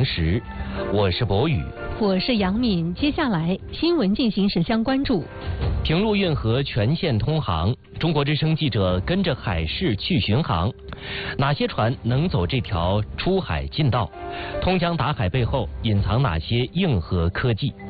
常识，我是博宇， 我是杨敏。接下来新闻进行时相关注。 平陆运河全线通航，中国之声记者跟着海事去巡航，哪些船能走这条出海近道？通江达海背后隐藏哪些硬核科技？